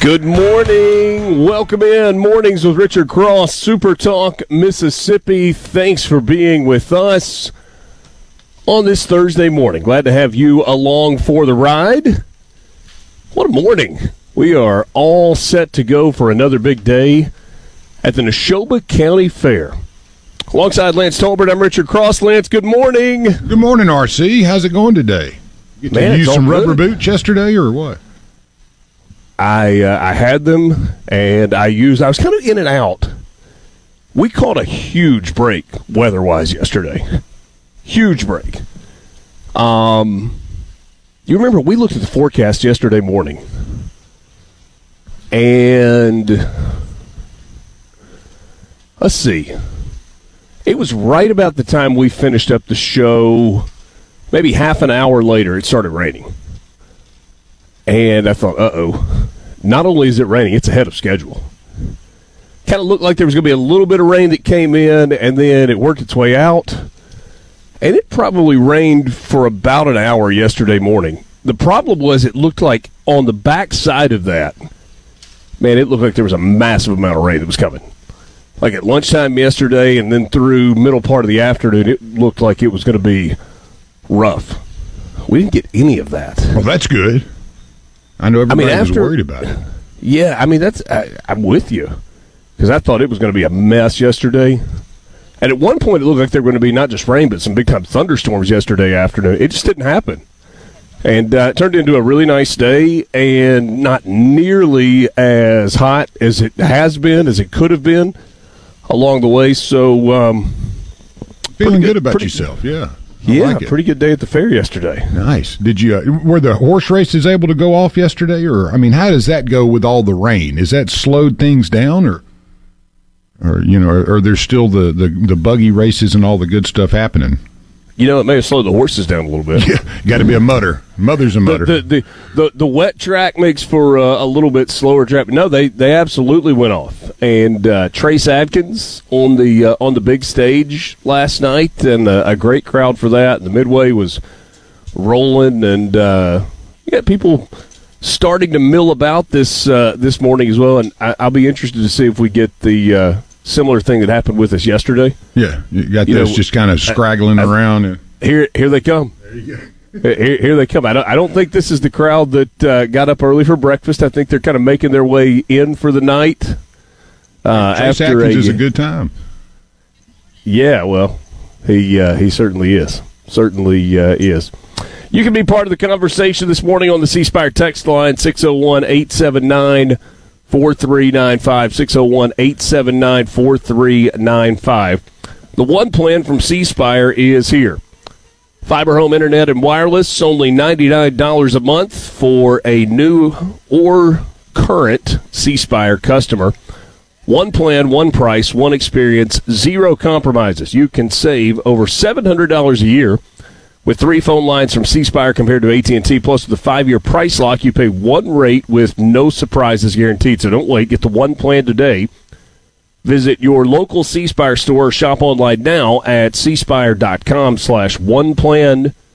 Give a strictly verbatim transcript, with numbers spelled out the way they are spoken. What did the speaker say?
Good morning. Welcome in. Mornings with Richard Cross, Super Talk, Mississippi. Thanks for being with us on this Thursday morning. Glad to have you along for the ride. What a morning. We are all set to go for another big day at the Neshoba County Fair. Alongside Lance Tolbert, I'm Richard Cross. Lance, good morning. Good morning, R C. How's it going today? You get Man, to use some good. rubber boots yesterday or what? I uh, I had them, and I used, I was kind of in and out. We caught a huge break weather-wise yesterday. Huge break. Um, you remember, we looked at the forecast yesterday morning, and let's see. It was right about the time we finished up the show, maybe half an hour later, it started raining. And I thought, uh-oh, not only is it raining, it's ahead of schedule. Kind of looked like there was going to be a little bit of rain that came in, and then it worked its way out. And it probably rained for about an hour yesterday morning. The problem was it looked like on the back side of that, man, it looked like there was a massive amount of rain that was coming. Like at lunchtime yesterday and then through middle part of the afternoon, it looked like it was going to be rough. We didn't get any of that. Well, that's good. I know everybody I mean, after, was worried about it. Yeah, I mean, that's I, I'm with you. Because I thought it was going to be a mess yesterday. And at one point, it looked like there were going to be not just rain, but some big-time thunderstorms yesterday afternoon. It just didn't happen. And uh, it turned into a really nice day and not nearly as hot as it has been, as it could have been along the way. So, um, feeling good, good about pretty, yourself, yeah. I yeah, like pretty good day at the fair yesterday. Nice. Did you? Uh, were the horse races able to go off yesterday, or I mean, how does that go with all the rain? Is that slowed things down, or, or you know, are, are there still the, the the buggy races and all the good stuff happening? You know, it may have slowed the horses down a little bit. Yeah, got to be a mutter. Mother's a mutter. The the, the, the, the wet track makes for uh, a little bit slower track. No, they, they absolutely went off. And uh, Trace Adkins on the uh, on the big stage last night, and uh, a great crowd for that. And the Midway was rolling, and uh, you got people starting to mill about this uh, this morning as well. And I, I'll be interested to see if we get the uh, similar thing that happened with us yesterday. Yeah, you got you this know, just kind of scraggling I, I, around. And here, here they come. There you go. Here, here they come. I don't, I don't think this is the crowd that uh, got up early for breakfast. I think they're kind of making their way in for the night. Uh, Trace after Atkins a, is a good time. Yeah, well, he uh, he certainly is. Certainly uh, is. You can be part of the conversation this morning on the C Spire text line, six oh one, eight seven nine, four three nine five, six oh one, eight seven nine, four three nine five. The one plan from C Spire is here. Fiber home internet and wireless, only ninety-nine dollars a month for a new or current C Spire customer. One plan, one price, one experience, zero compromises. You can save over seven hundred dollars a year with three phone lines from C Spire compared to A T and T. Plus, with the five-year price lock, you pay one rate with no surprises guaranteed. So don't wait. Get the one plan today. Visit your local C Spire store or shop online now at cspire.com slash one plan